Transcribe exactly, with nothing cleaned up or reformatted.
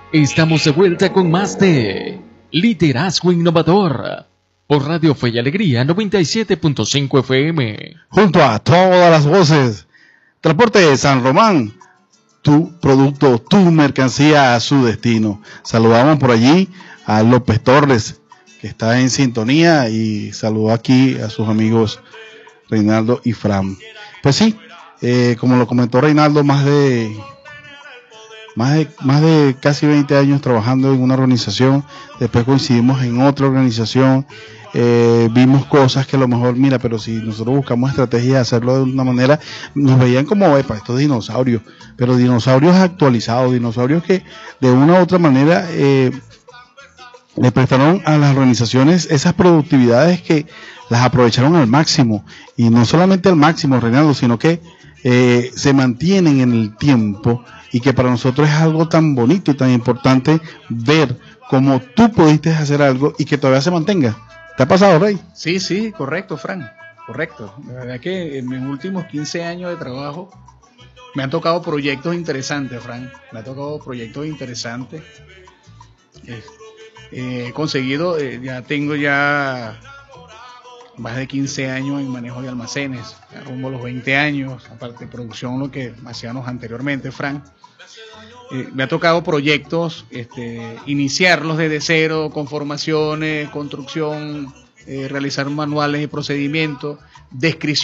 Estamos de vuelta con más de Liderazgo Innovador por Radio Fe y Alegría noventa y siete punto cinco F M. Junto a todas las voces. Transporte de San Román, tu producto, tu mercancía a su destino. Saludamos por allí a López Torres, que está en sintonía, y saludo aquí a sus amigos Reinaldo y Fran. Pues sí, eh, como lo comentó Reinaldo, más de Más de, más de casi veinte años trabajando en una organización, después coincidimos en otra organización, eh, vimos cosas que a lo mejor, mira, pero si nosotros buscamos estrategias de hacerlo de una manera, nos veían como, epa, estos dinosaurios, pero dinosaurios actualizados, dinosaurios que de una u otra manera eh, le prestaron a las organizaciones esas productividades que las aprovecharon al máximo, y no solamente al máximo, Reinaldo, sino que eh, se mantienen en el tiempo, y que para nosotros es algo tan bonito y tan importante ver cómo tú pudiste hacer algo y que todavía se mantenga. ¿Te ha pasado, Rey? Sí, sí, correcto, Fran, correcto. La verdad que en mis últimos quince años de trabajo me han tocado proyectos interesantes, Fran. Me han tocado proyectos interesantes. Eh, eh, he conseguido, eh, ya tengo ya más de quince años en manejo de almacenes, rumbo a los veinte años, aparte de producción, lo que hacíamos anteriormente, Fran. Eh, me ha tocado proyectos, este, iniciarlos desde cero, con formaciones, construcción, eh, realizar manuales y procedimientos, descripción